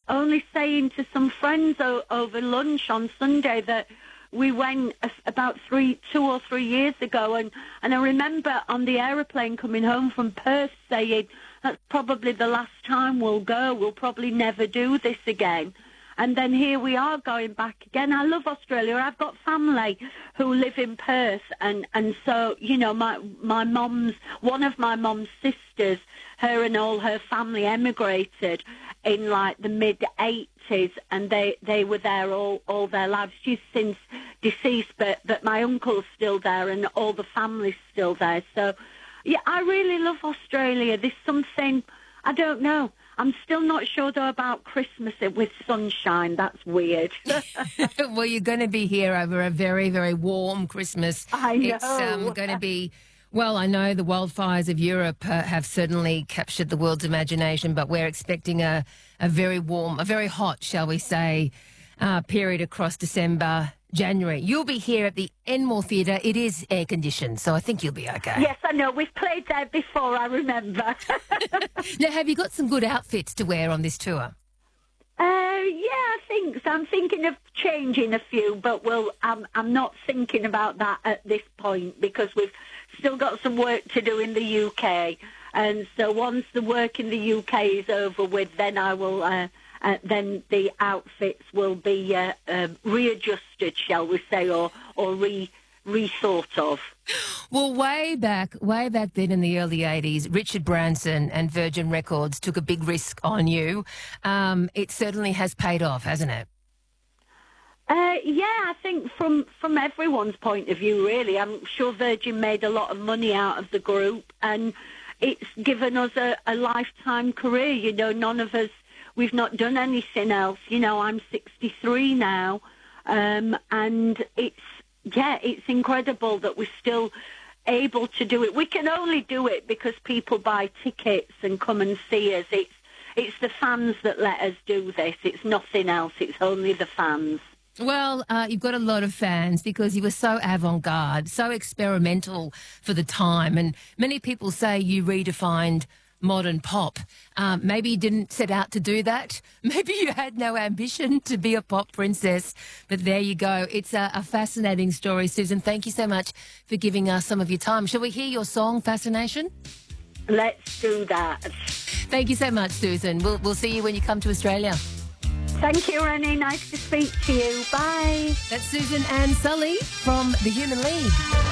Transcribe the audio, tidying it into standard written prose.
only saying to some friends over lunch on Sunday that we went about 2 or 3 years ago, and I remember on the aeroplane coming home from Perth saying, that's probably the last time we'll go. We'll probably never do this again. And then here we are going back again. I love Australia. I've got family who live in Perth, and so, you know, one of my mum's sisters, her and all her family emigrated in like the mid-80s, and they were there all their lives. She's since deceased, but my uncle's still there, and all the family's still there. So, yeah, I really love Australia. There's something, I don't know. I'm still not sure, though, about Christmas with sunshine. That's weird. Well, you're going to be here over a very, very warm Christmas. I know. It's going to be, well, I know the wildfires of Europe have certainly captured the world's imagination, but we're expecting a very warm, a very hot, shall we say, period across December, January. You'll be here at the Enmore Theatre. It is air-conditioned, so I think you'll be okay. Yes, I know. We've played there before, I remember. Now, have you got some good outfits to wear on this tour? Yeah, I think so. I'm thinking of changing a few, but I'm not thinking about that at this point because we've still got some work to do in the UK. And so once the work in the UK is over with, then I will... then the outfits will be readjusted, shall we say, or rethought of. Well, way back then in the early 80s, Richard Branson and Virgin Records took a big risk on you. It certainly has paid off, hasn't it? Yeah, I think from everyone's point of view, really. I'm sure Virgin made a lot of money out of the group, and it's given us a lifetime career. You know, none of us... We've not done anything else. You know, I'm 63 now, and it's incredible that we're still able to do it. We can only do it because people buy tickets and come and see us. It's the fans that let us do this. It's nothing else. It's only the fans. Well, you've got a lot of fans because you were so avant-garde, so experimental for the time, and many people say you redefined modern pop. Maybe you didn't set out to do that. Maybe you had no ambition to be a pop princess, but there you go. It's a fascinating story, Susan. Thank you so much for giving us some of your time. Shall we hear your song, Fascination? Let's do that. Thank you so much, Susan. We'll see you when you come to Australia. Thank you, Rennie. Nice to speak to you. Bye. That's Susan Ann Sully from The Human League.